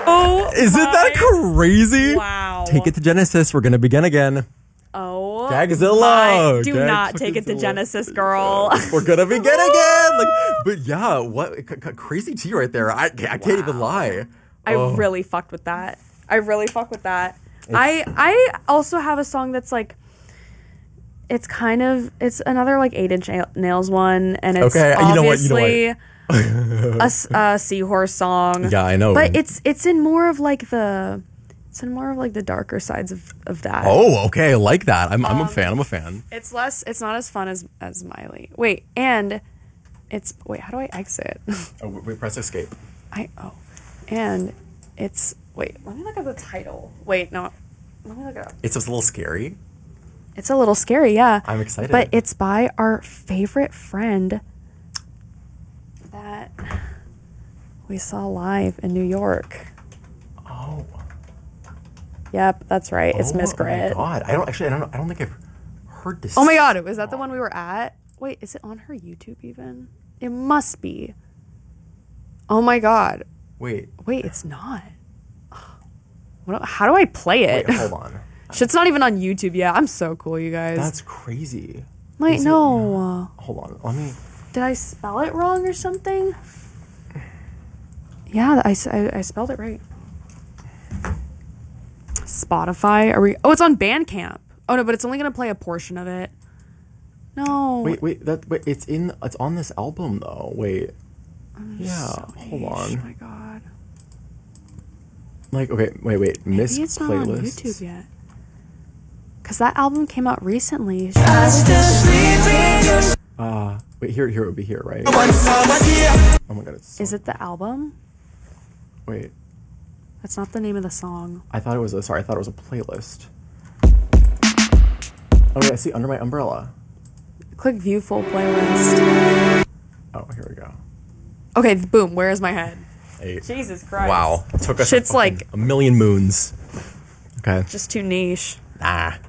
Oh, Isn't that crazy? Wow. Take it to Genesis. We're gonna begin again. Oh, Gagzilla. do not take it to Genesis, girl. We're gonna begin again. But yeah, what crazy tea right there. I can't even lie. I really fucked with that. I also have a song that's like, it's another like 8 Inch Nails one, and it's obviously a Seahorse song. Yeah, I know. But it's in more of like the darker sides of that. Oh, okay, I like that. I'm a fan. It's not as fun as Miley. How do I exit? Oh, we press escape. And it's, let me look at the title. Let me look it up. It's just a little scary. It's a little scary, yeah. I'm excited. But it's by our favorite friend that we saw live in New York. Oh. Yep, that's right. It's Miss Grit. Oh my god. I don't think I've heard this. Oh my god, was that the one we were at? Wait, is it on her YouTube even? It must be. Oh my god. Wait, it's not. How do I play it? Wait, hold on. Shit's not even on YouTube yet. I'm so cool, you guys. That's crazy. Wait, no. Hold on. Let me. Did I spell it wrong or something? Yeah, I spelled it right. Spotify. Oh, it's on Bandcamp. Oh no, but it's only gonna play a portion of it. No. Wait. It's on this album though. Wait. Hold on. Oh my god. Like, okay, wait. Miss Maybe it's not playlists. on YouTube yet. Cause that album came out recently. Wait, here it would be here, right? Oh my god, it's. Is it the album? Wait. That's not the name of the song. I thought it was a playlist. Oh wait, I see Under My Umbrella. Click view full playlist. Oh, here we go. Okay, boom. Where is my head? Hey. Jesus Christ. Wow. It took us Shit's like a million moons. Okay. just too niche. Nah.